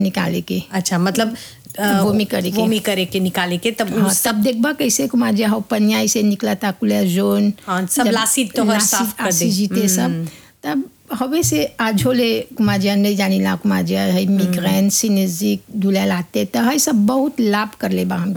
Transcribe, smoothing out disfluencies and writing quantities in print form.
निकाले के। अच्छा, मतलब वोमी करे के निकाले के तब हाँ, तब देखबा कैसे कुमार जे हो पनिया ऐसे निकला था कुले जोन। हाँ, सब लासित तो हर साफ कर दे जीते सब तब हवे से आज होले कुमार जे नहीं जानी ला कुमार जे है मिग्रेन सिनेजिक दुला लाते तो है सब बहुत लाभ कर ले बा हम